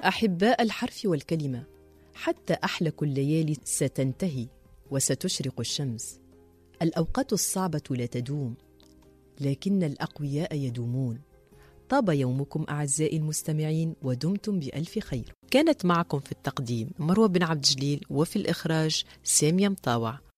أحباء الحرف والكلمة، حتى أحلك الليالي ستنتهي وستشرق الشمس. الأوقات الصعبة لا تدوم، لكن الأقوياء يدومون. طاب يومكم أعزائي المستمعين، ودمتم بألف خير. كانت معكم في التقديم مروة بن عبد الجليل، وفي الإخراج سامية مطاوع.